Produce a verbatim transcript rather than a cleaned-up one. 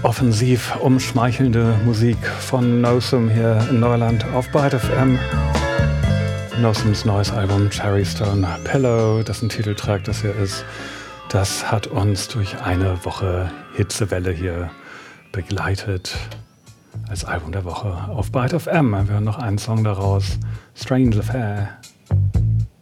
offensiv umschmeichelnde Musik von Nosum hier in Neuland auf Byte F M. Nosums neues Album Cherry Stone Pillow, dessen Titeltrack das hier ist, das hat uns durch eine Woche Hitzewelle hier begleitet als Album der Woche auf Byte F M. Wir hören noch einen Song daraus, Strange Affair.